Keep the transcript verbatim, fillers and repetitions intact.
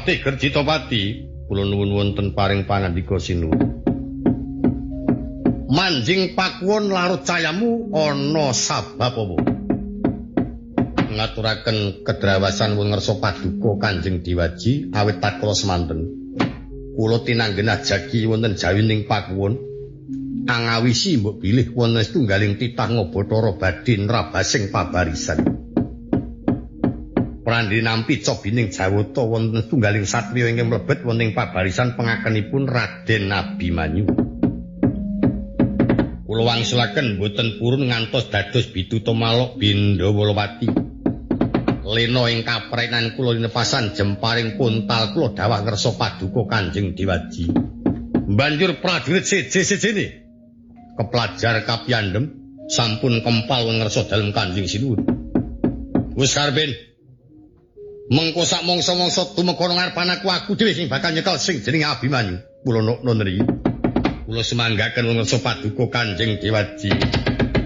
Patih Gerjitopati, kula nuwun wonten paring pangandika sinuwun. Manjing pakuwon larut cayamu ana sabab apa? Ngaturaken kedrawasan wong ngersa paduka Kanjeng Diwaji awit tatkala semanten. Kula tinanggen ajagi wonten jawining pakuwon angawisi mbok bilih wonten setunggaling titah Ngabathara badhe nrabasing pabarisan. Prandhi nampi cobining Jawata wonten setunggaling satriya ingkang mlebet wonten pabarisan pengakenipun Raden Abimanyu. Kula wangsilaken boten purun ngantos dados Bituta Malok Bendawalawati. Lena ing kaprenan kula linepasan jemparing puntal kula dawah ngersa paduka Kanjeng Diwaji. Banjur prajurit seje-sejene keplajar kapiyandhem sampun kempal ngersa dalem Kanjeng Sinuwun. Wis Karben. Mengko sak mangsa-mangsa tumeka ngarepan aku aku dhewe sing bakal nyekel sing jenenge Abimanyu. Kula nuk nunri. Kula semanggaken ngersa paduka Kanjeng Diwaji.